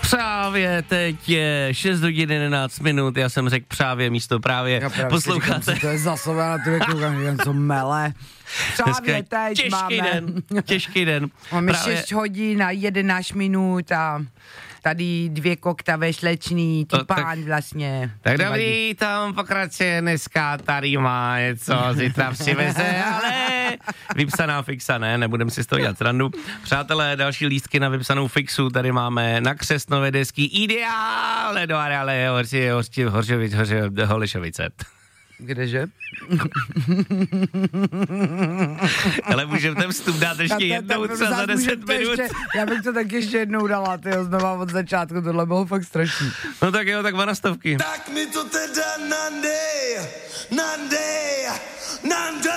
Právě teď je 6 hodin 11 minut, já jsem řekl právě místo právě, posloucháte. Říkám, to je za sebe na tebe koukám, co mele. Právě teď těžký den. Máme 6 hodin a 11 minut a tady 2 koktavé slečný, pán vlastně. Tak dobrý, tam pokračuje dneska, tady má něco, zítra přiveze, ale vypsaná fixa, nebudem si z toho dělat srandu. Přátelé, další lístky na vypsanou fixu, tady máme na křestnové desky ideále do areále Holišovice. Kdeže? Ale můžeme ten vstup dát ještě jednou třeba za 10 minut. Já bych to tak ještě jednou dala, tyjo, znova od začátku, tohle bylo fakt strašný. No tak jo, tak 2 na stovky. Tak mi to teda nandej.